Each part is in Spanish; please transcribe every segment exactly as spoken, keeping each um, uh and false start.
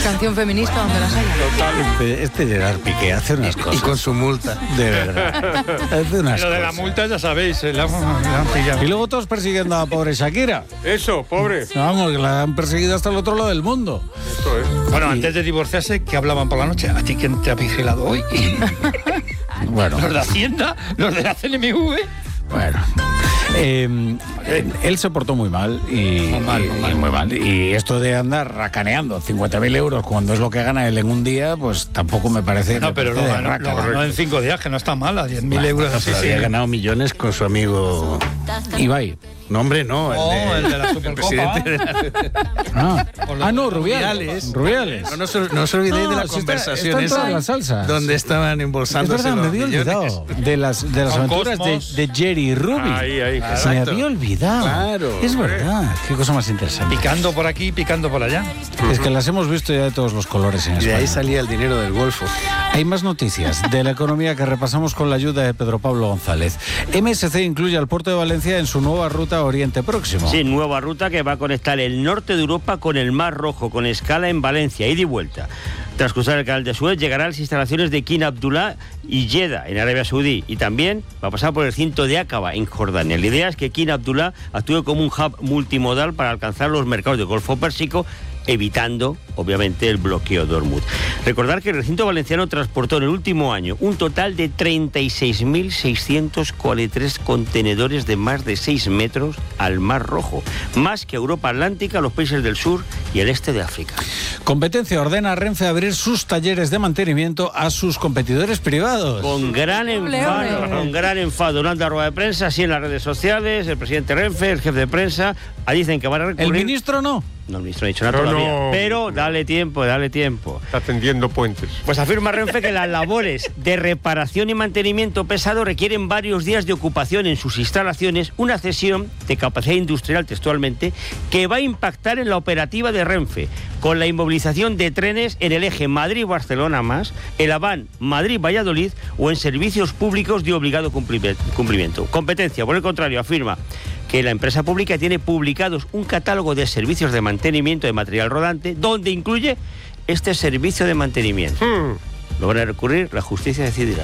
Canción feminista donde las haya. Este, este Gerard Piqué hace unas cosas. Y con su multa. De verdad. Hace unas Lo de la cosas. multa ya sabéis, eh, la, la han pillado. Y luego todos persiguiendo a la pobre Shakira. Eso, pobre. Vamos, que la han perseguido hasta el otro lado del mundo. Esto es. Bueno, antes de divorciarse, ¿qué hablaban por la noche? ¿A ti quién te ha vigilado hoy? Bueno, Los de Hacienda, los de la C N M V. bueno. Eh, él se portó muy mal y Muy mal, y- muy mal. y muy mal. Y esto de andar racaneando cincuenta mil euros cuando es lo que gana él en un día, pues tampoco me parece. No, me pero lo parece de ganó, raca. lo ganó en cinco días, que no está mal, a diez mil Bueno, euros pero así, sí. había ganado millones con su amigo Ibai. No, hombre, no. Oh, el, de, el de la el Supercopa. presidente de la... Ah, Por lo ah no, de Rubiales. Rubiales. No, no, os- no os olvidéis No, de la si está- conversación está en todas esa las salsas. donde estaban Es embolsándose verdad, me los había millones. olvidado de las, de las Con aventuras de, Cosmos. de Jerry Ruby. Ahí, ahí. Se me Exacto. había olvidado. Claro, Es hombre. verdad. Qué cosa más interesante. Picando por aquí, picando por allá. Es que las hemos visto ya de todos los colores en Y de España. ahí salía el dinero del Golfo. Hay más noticias de la economía que repasamos con la ayuda de Pedro Pablo González. M S C incluye al puerto de Valencia en su nueva ruta Oriente Próximo. Sí, nueva ruta que va a conectar el norte de Europa con el Mar Rojo, con escala en Valencia, ida y vuelta. Tras cruzar el canal de Suez, llegará a las instalaciones de King Abdullah y Jeddah, en Arabia Saudí. Y también va a pasar por el cinto de Aqaba, en Jordania. La idea es que King Abdullah actúe como un hub multimodal para alcanzar los mercados del Golfo Pérsico, evitando, obviamente, el bloqueo de Hormuz. Recordar que el recinto valenciano transportó en el último año un total de treinta y seis mil seiscientos cuarenta y tres contenedores de más de seis metros al Mar Rojo, más que Europa Atlántica, los países del sur y el este de África. Competencia ordena a Renfe abrir sus talleres de mantenimiento a sus competidores privados. Con gran Ole, enfado, ole. con gran enfado, durante la rueda de prensa, así en las redes sociales, el presidente Renfe, el jefe de prensa, ahí dicen que van a recurrir... ¿El ministro no? No, el ministro no ha dicho nada No, todavía, no. pero dale tiempo, dale tiempo. Está tendiendo puentes. Pues afirma Renfe que las labores de reparación y mantenimiento pesado requieren varios días de ocupación en sus instalaciones, una cesión de capacidad industrial, textualmente, que va a impactar en la operativa de Renfe, con la inmovilización de trenes en el eje Madrid-Barcelona más, el Aván Madrid-Valladolid o en servicios públicos de obligado cumplimiento. Competencia, por el contrario, afirma que la empresa pública tiene publicados un catálogo de servicios de mantenimiento de material rodante, donde incluye este servicio de mantenimiento. Lo van a recurrir, la justicia decidirá.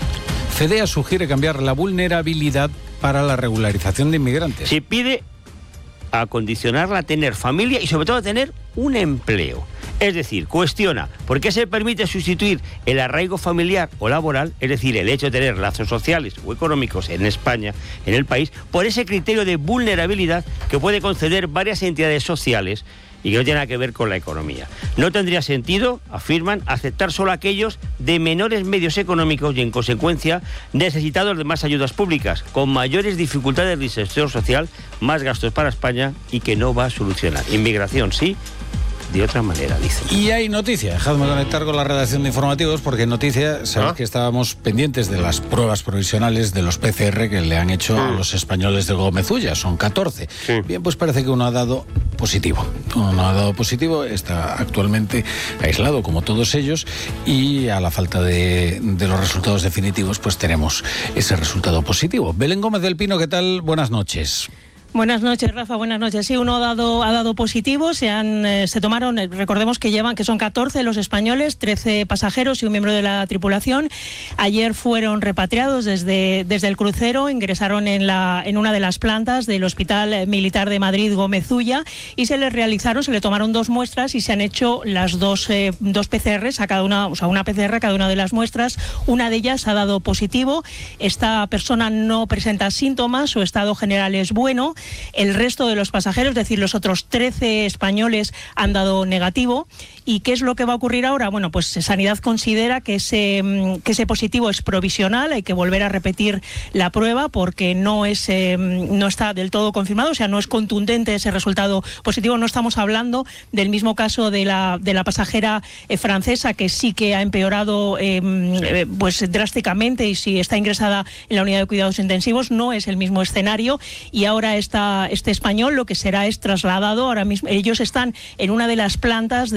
FEDEA sugiere cambiar la vulnerabilidad para la regularización de inmigrantes. Se pide acondicionarla a tener familia y sobre todo a tener un empleo. Es decir, cuestiona por qué se permite sustituir el arraigo familiar o laboral, es decir, el hecho de tener lazos sociales o económicos en España, en el país, por ese criterio de vulnerabilidad que puede conceder varias entidades sociales y que no tiene nada que ver con la economía. No tendría sentido, afirman, aceptar solo a aquellos de menores medios económicos y, en consecuencia, necesitados de más ayudas públicas, con mayores dificultades de inserción social, más gastos para España y que no va a solucionar. Inmigración sí, de otra manera, dicen. Y hay noticia. Dejadme conectar con la redacción de informativos porque en noticia, sabéis ¿Ah? que estábamos pendientes de las pruebas provisionales de los P C R que le han hecho a los españoles de Gómez Ulla. Son catorce. Sí. Bien, pues parece que uno ha dado positivo. Uno ha dado positivo, está actualmente aislado como todos ellos y a la falta de, de los resultados definitivos pues tenemos ese resultado positivo. Belén Gómez del Pino, ¿qué tal? Buenas noches. Buenas noches, Rafa. Buenas noches. Sí, uno ha dado, ha dado positivo. Se han, eh, se tomaron, eh, recordemos que llevan, que son catorce los españoles, trece pasajeros y un miembro de la tripulación. Ayer fueron repatriados desde, desde el crucero, ingresaron en, la, en una de las plantas del Hospital Militar de Madrid, Gómez Ulla, y se les realizaron, se le tomaron dos muestras y se han hecho las dos, eh, dos P C Rs a cada una, o sea, una P C R a cada una de las muestras. Una de ellas ha dado positivo. Esta persona no presenta síntomas, su estado general es bueno. El resto de los pasajeros, es decir, los otros trece españoles, han dado negativo. ¿Y qué es lo que va a ocurrir ahora? Bueno, pues Sanidad considera que ese, que ese positivo es provisional, hay que volver a repetir la prueba porque no, es, eh, no está del todo confirmado, o sea, no es contundente ese resultado positivo. No estamos hablando del mismo caso de la, de la pasajera eh, francesa, que sí que ha empeorado eh, eh, pues drásticamente y si está ingresada en la unidad de cuidados intensivos. No es el mismo escenario y ahora esta, este español lo que será es trasladado ahora mismo. Ellos están en una de las plantas del hospital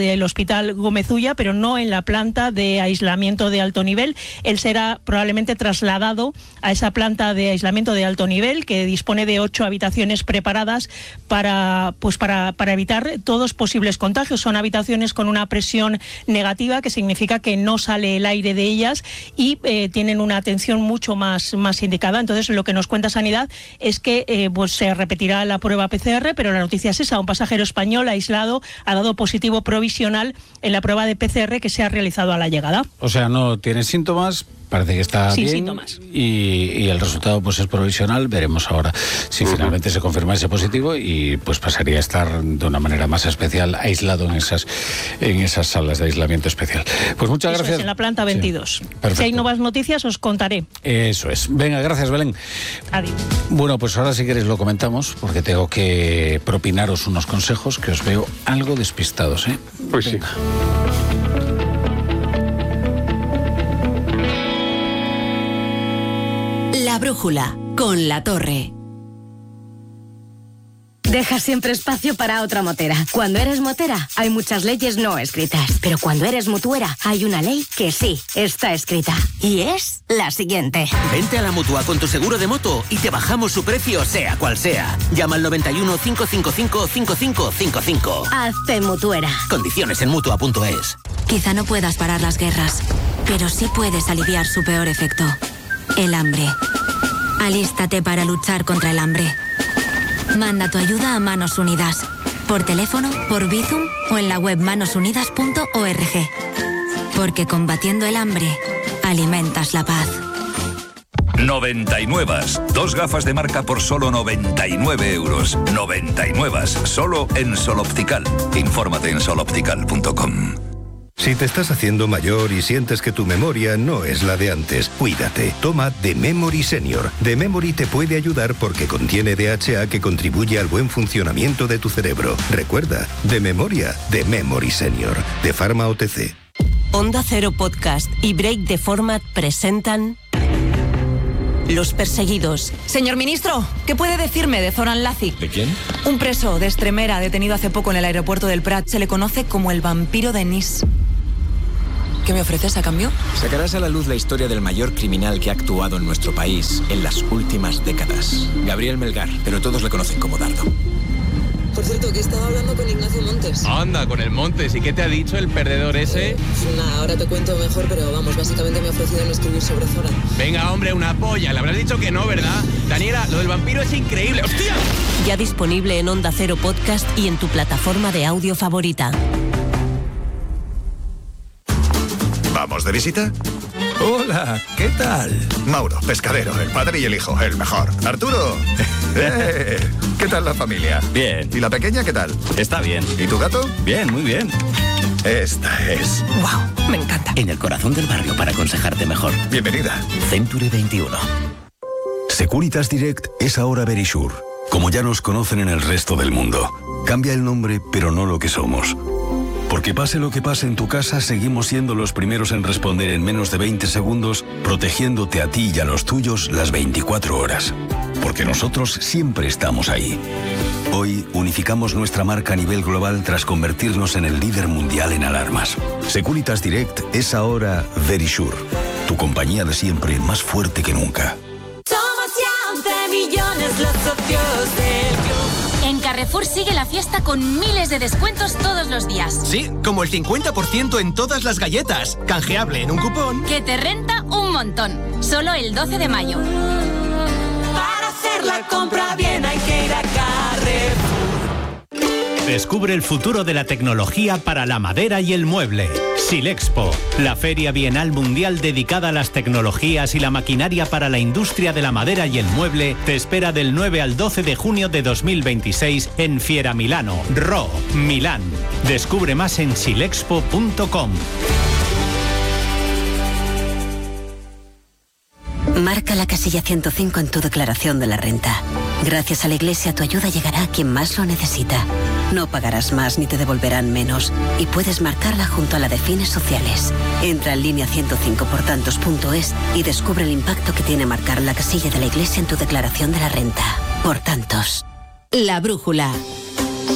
Hospital Gómez Ulla, pero no en la planta de aislamiento de alto nivel. Él será probablemente trasladado a esa planta de aislamiento de alto nivel, que dispone de ocho habitaciones preparadas para, pues para, para evitar todos posibles contagios. Son habitaciones con una presión negativa, que significa que no sale el aire de ellas y eh, tienen una atención mucho más, más indicada. Entonces, lo que nos cuenta Sanidad es que eh, pues se repetirá la prueba P C R, pero la noticia es esa: un pasajero español aislado ha dado positivo provisional en la prueba de P C R que se ha realizado a la llegada. O sea, no tiene síntomas, parece que está Sin bien, síntomas. Y, y el resultado pues es provisional. Veremos ahora si uh-huh. finalmente se confirma ese positivo y pues pasaría a estar de una manera más especial aislado en esas en esas salas de aislamiento especial. Pues muchas Eso gracias. Es en la planta veintidós. Sí, si hay nuevas noticias os contaré. Eso es. Venga, gracias, Belén. Adiós. Bueno, pues ahora si queréis lo comentamos, porque tengo que propinaros unos consejos que os veo algo despistados, ¿eh? Pues Venga. sí. La brújula, con La Torre. Deja siempre espacio para otra motera. Cuando eres motera, hay muchas leyes no escritas. Pero cuando eres mutuera, hay una ley que sí está escrita. Y es la siguiente. Vente a la Mutua con tu seguro de moto y te bajamos su precio, sea cual sea. Llama al noventa y uno, cinco cinco cinco, cinco cinco cinco cinco. Hazte mutuera. Condiciones en mutua punto es. Quizá no puedas parar las guerras, pero sí puedes aliviar su peor efecto: el hambre. Alístate para luchar contra el hambre. Manda tu ayuda a Manos Unidas, por teléfono, por Bizum o en la web manos unidas punto org. Porque combatiendo el hambre, alimentas la paz. noventa y nueve. Dos gafas de marca por solo noventa y nueve euros. noventa y nueve. Solo en Sol Optical. Infórmate en sol optical punto com. Si te estás haciendo mayor y sientes que tu memoria no es la de antes, cuídate. Toma The Memory Senior. The Memory te puede ayudar porque contiene D H A que contribuye al buen funcionamiento de tu cerebro. Recuerda, de memoria, The Memory Senior. De Pharma O T C. Onda Cero Podcast y Break the Format presentan Los Perseguidos. Señor ministro, ¿qué puede decirme de Zoran Lazic? ¿De quién? Un preso de Extremera detenido hace poco en el aeropuerto del Prat. Se le conoce como el vampiro de Nice. ¿Qué me ofreces a cambio? Sacarás a la luz la historia del mayor criminal que ha actuado en nuestro país en las últimas décadas. Gabriel Melgar, pero todos le conocen como Dardo. Por cierto, que estaba hablando con Ignacio Montes. Anda, con el Montes. ¿Y qué te ha dicho el perdedor ese? Eh, nada, ahora te cuento mejor, pero vamos, básicamente me ha ofrecido no escribir sobre Zoran. Venga, hombre, una polla. Le habrás dicho que no, ¿verdad? Daniela, lo del vampiro es increíble. ¡Hostia! Ya disponible en Onda Cero Podcast y en tu plataforma de audio favorita. ¿Vamos de visita? Hola, ¿qué tal? Mauro, pescadero, el padre y el hijo, el mejor. Arturo, eh, ¿qué tal la familia? Bien. ¿Y la pequeña qué tal? Está bien. ¿Y tu gato? Bien, muy bien. Esta es... ¡Wow! Me encanta. En el corazón del barrio para aconsejarte mejor. Bienvenida. Century veintiuno. Securitas Direct es ahora Verisure. Como ya nos conocen en el resto del mundo. Cambia el nombre, pero no lo que somos. Porque pase lo que pase en tu casa, seguimos siendo los primeros en responder en menos de veinte segundos, protegiéndote a ti y a los tuyos las veinticuatro horas. Porque nosotros siempre estamos ahí. Hoy unificamos nuestra marca a nivel global tras convertirnos en el líder mundial en alarmas. Securitas Direct es ahora Verisure, tu compañía de siempre más fuerte que nunca. Somos ya once millones los socios del club. En Carrefour sigue la fiesta con miles de descuentos todos los días. Sí, como el cincuenta por ciento en todas las galletas. Canjeable en un cupón. Que te renta un montón. Solo el doce de mayo. Para hacer la compra bien hay que ir a Carrefour. Descubre el futuro de la tecnología para la madera y el mueble. Silexpo, la feria bienal mundial dedicada a las tecnologías y la maquinaria para la industria de la madera y el mueble, te espera del nueve al doce de junio de dos mil veintiséis en Fiera Milano, Ro, Milán. Descubre más en silexpo punto com. Marca la casilla ciento cinco en tu declaración de la renta. Gracias a la Iglesia, tu ayuda llegará a quien más lo necesita. No pagarás más ni te devolverán menos. Y puedes marcarla junto a la de fines sociales. Entra en línea ciento cinco por tantos punto es y descubre el impacto que tiene marcar la casilla de la Iglesia en tu declaración de la renta. Por tantos. La brújula.